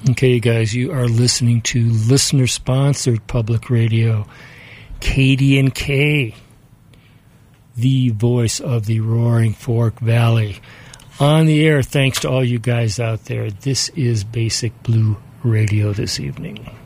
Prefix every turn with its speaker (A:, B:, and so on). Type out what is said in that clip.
A: Okay, you guys, you are listening to listener-sponsored public radio, KDNK, the voice of the Roaring Fork Valley. On the air, thanks to all you guys out there. This is Basic Blue Radio this evening.